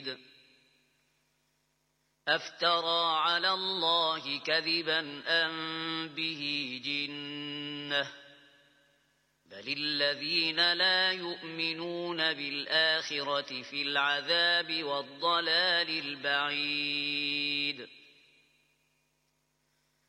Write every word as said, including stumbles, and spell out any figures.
بعيد أفترى على الله كذبا أم به جنة بل الذين لا يؤمنون بالآخرة في العذاب والضلال البعيد